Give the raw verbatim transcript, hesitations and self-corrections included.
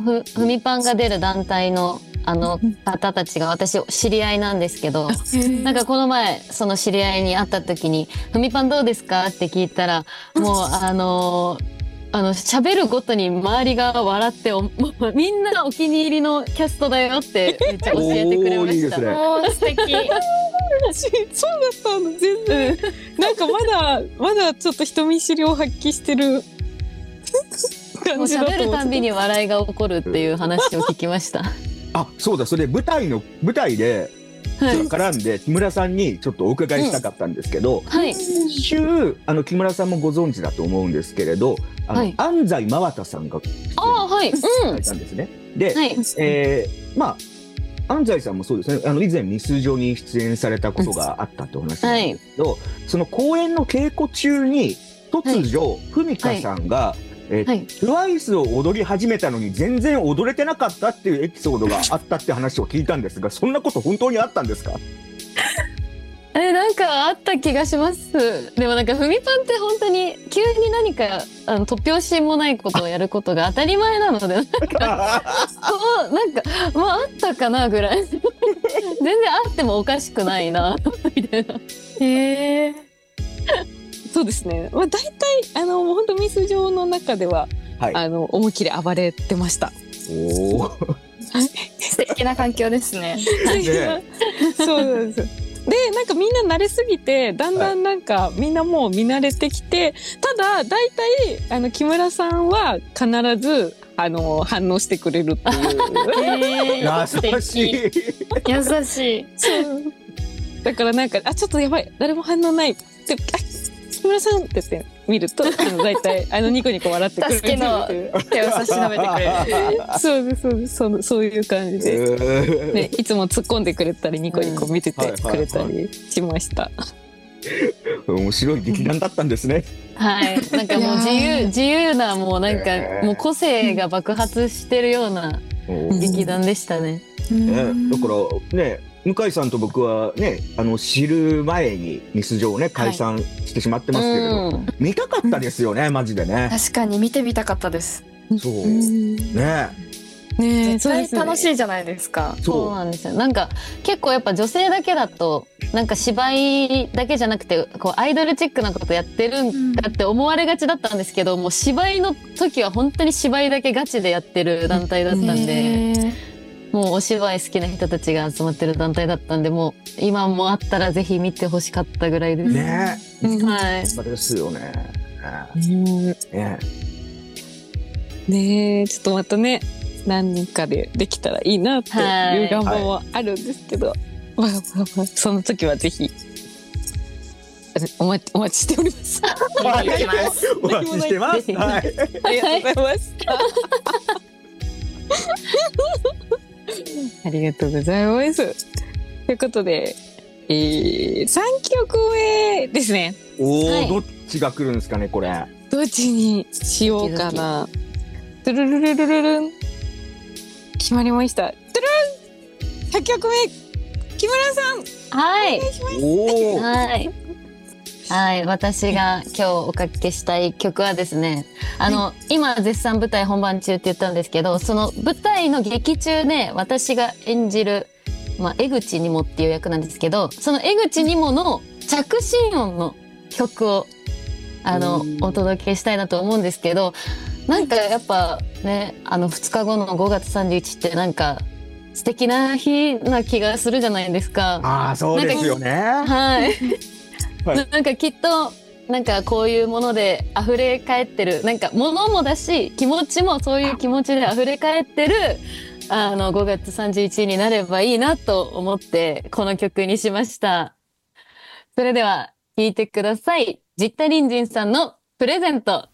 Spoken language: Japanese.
ふ、ふみパンが出る団体の、あの、方たちが私、知り合いなんですけど、なんかこの前、その知り合いに会った時に、ふみパンどうですかって聞いたら、もう、あのー、あの、喋るごとに周りが笑ってお、もうみんなお気に入りのキャストだよってめっちゃ教えてくれました。 おー、いいですね。 おー、素敵。 そうだったの、全然。なんかまだ、まだちょっと人見知りを発揮してるもう感じだと思ってた。 喋るたんびに笑いが起こるっていう話を聞きました。 あ、そうだ、それ舞台の、舞台で、 はい。 絡んで木村さんにちょっとお伺いしたかったんですけど、 はい。 先週、あの、木村さんもご存知だと思うんですけれど、あの、 はい安西真綿さんが、 ああ、はい。うさん。 れたんですね。で、 はい。 えー、まあ、安西さんもそうですね、あの、以前ミス上に出演されたことがあったってお話なんですけど、その公演の稽古中に、突如、ふみかさんが、えーはい。 トゥワイスを踊り始めたのに全然踊れてなかったっていうエピソードがあったって話を聞いたんですが、そんなこと本当にあったんですか？ え、なんかあった気がします。でもなんか、ふみパンって本当に、急に何か、あの、突拍子もないことをやることが当たり前なので、なんか、そう、なんか、まあ、あったかなぐらい。全然あってもおかしくないな、みたいな。 へー。 そうですね。まあ大体、あの、もう本当ミス上の中では、 はい。 あの、思いっきり暴れてました。 おー。 素敵な環境ですね。 ねそうなんですよ。で、なんかみんな慣れすぎて、だんだんなんかみんなもう見慣れてきて、ただ、大体、あの、木村さんは必ず、あの、反応してくれるっていう。 へー。 優しい。 優しい。 そう。だからなんか、あ、ちょっとやばい、誰も反応ない。ってあ、木村さんって言って見ると、あの、大体、あの、ニコニコ笑ってくれる。 助けの手を差し伸べてくれる。 そうです、そうです、そうそういう感じで。ね、いつも突っ込んでくれたり、ニコニコ見ててくれたりしました。 面白い劇団だったんですね。 はい。なんかもう自由、自由な、もうなんか、もう個性が爆発してるような劇団でしたね。 ね、だからね、向井さんと僕はね、あの、知る前にミス上ね、解散してしまってますけれど、 うん。 見たかったですよね、マジでね。 確かに見てみたかったです。 そう。 ねね。 え、 絶対楽しいじゃないですか。 そうそなんですよ。なんか結構やっぱ女性だけだとなんか芝居だけじゃなくてこうアイドルチックなことやってるんだって思われがちだったんですけど、もう芝居の時は本当に芝居だけガチでやってる団体だったんで、 ねもうお芝居好きな人たちが集まってる団体だったんで、もう今もあったらぜひ見てほしかったぐらいです。 う。ね。 はい。 そうですよね。 うんね。 ねえ、ちょっとまたね、何人かでできたらいいなっていう願望はあるんですけど、まあまあまあ、その時はぜひ、お待ち、お待ちしております。 お待ちしてます。お待ちしてます。はい。 ありがとうございます。ありがとうございます。ということで、えー、さんきょくめですね。 おお、 はいどっちが来るんですかね、これ。 どっちにしようかな。トゥルルルルルルン。決まりました。トゥルルン !さんきょくめ、木村さんはい。 おお。 はい。はい。私が今日おかけしたい曲はですね、あの、今絶賛舞台本番中って言ったんですけど、その舞台の劇中で私が演じる、まあ、江口にもっていう役なんですけど、その江口にもの着信音の曲を、あの、お届けしたいなと思うんですけど、なんかやっぱね、あのふつかごのごがつさんじゅういちってなんか素敵な日な気がするじゃないですか。 ああ、そうですよね。 はい。 はいななんかきっと、なんかこういうもので溢れ返ってる、なんか物もだし、気持ちもそういう気持ちで溢れ返ってる、あのごがつさんじゅういちにちになればいいなと思ってこの曲にしました。それでは聴いてください。ジッタリンジンさんのプレゼント。